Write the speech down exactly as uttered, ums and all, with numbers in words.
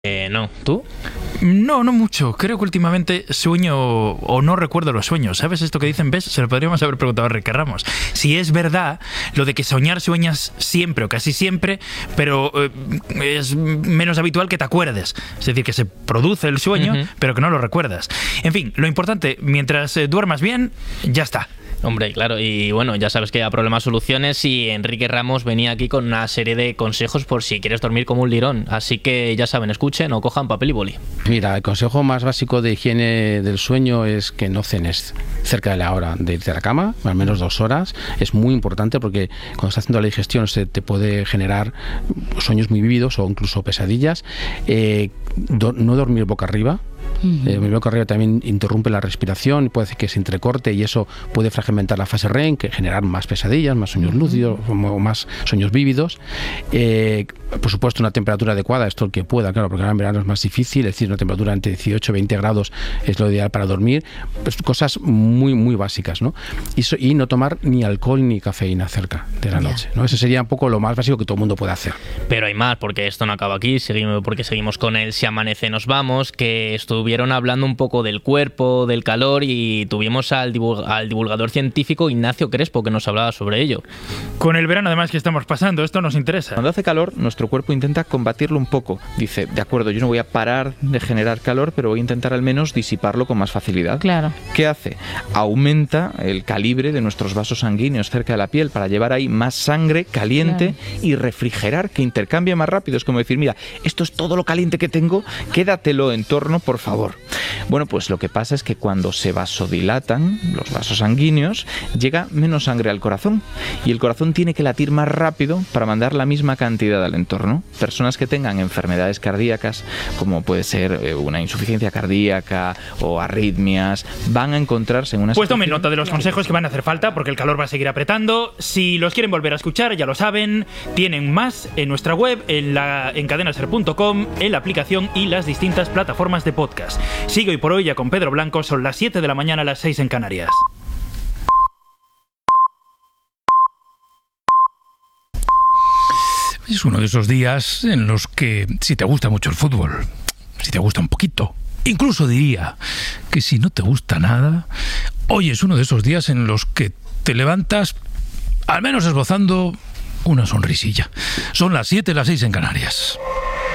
Eh, no, ¿tú? No, no mucho. Creo que últimamente sueño o no recuerdo los sueños. ¿Sabes esto que dicen? ¿Ves? Se lo podríamos haber preguntado a Enrique Ramos. Si es verdad lo de que soñar sueñas siempre o casi siempre, pero eh, es menos habitual que te acuerdes. Es decir, que se produce el sueño, uh-huh. pero que no lo recuerdas. En fin, lo importante, mientras eh, duermas bien, ya está. Hombre, claro, y bueno, ya sabes que a problemas soluciones y Enrique Ramos venía aquí con una serie de consejos por si quieres dormir como un lirón. Así que ya saben, escuchen o cojan papel y boli. Mira, el consejo más básico de higiene del sueño es que no cenes cerca de la hora de irte a la cama, al menos dos horas. Es muy importante porque cuando estás haciendo la digestión se te puede generar sueños muy vívidos o incluso pesadillas. Eh, do, no dormir boca arriba. Uh-huh. El boca arriba también interrumpe la respiración, puede hacer que se entrecorte y eso puede fragmentar la fase R E M, que generar más pesadillas, más sueños lúcidos o más sueños vívidos. Eh, por supuesto, una temperatura adecuada, esto el que pueda, claro, porque ahora en verano es más difícil, es decir, una temperatura entre dieciocho y veinte grados es lo ideal para dormir. Pues cosas muy, muy básicas, ¿no? Y, so, y no tomar ni alcohol ni cafeína cerca de la yeah. noche, ¿no? Eso sería un poco lo más básico que todo el mundo puede hacer. Pero hay más, porque esto no acaba aquí, seguimos, porque seguimos con el Si Amanece Nos Vamos, que estuvieron hablando un poco del cuerpo, del calor, y tuvimos al, divulg- al divulgador científico Ignacio Crespo, que nos hablaba sobre ello. Con el verano además que estamos pasando, esto nos interesa. Cuando hace calor, nuestro cuerpo intenta combatirlo un poco. Dice, de acuerdo, yo no voy a parar de generar calor, pero voy a intentar al menos disiparlo con más facilidad. Claro. ¿Qué hace? Aumenta el calibre de nuestros vasos sanguíneos cerca de la piel para llevar ahí más sangre caliente claro. y refrigerar, que intercambie más rápido. Es como decir, mira, esto es todo lo caliente que tengo, quédatelo en torno, por favor. Bueno, pues lo que pasa es que cuando se vasodilatan los vasos sanguíneos, llega menos sangre al corazón y el corazón tiene que latir más rápido para mandar la misma cantidad al entorno. Personas que tengan enfermedades cardíacas, como puede ser una insuficiencia cardíaca o arritmias, van a encontrarse en una Pues tomen nota de los consejos que van a hacer falta porque el calor va a seguir apretando. Si los quieren volver a escuchar, ya lo saben, tienen más en nuestra web, en, la, en cadena ser punto com, en la aplicación y las distintas plataformas de podcast. Sigo y por hoy ya con Pedro Blanco, son las siete de la mañana, las seis en Canarias. Es uno de esos días en los que, si te gusta mucho el fútbol, si te gusta un poquito, incluso diría que si no te gusta nada, hoy es uno de esos días en los que te levantas, al menos esbozando una sonrisilla. Son las siete, las seis en Canarias.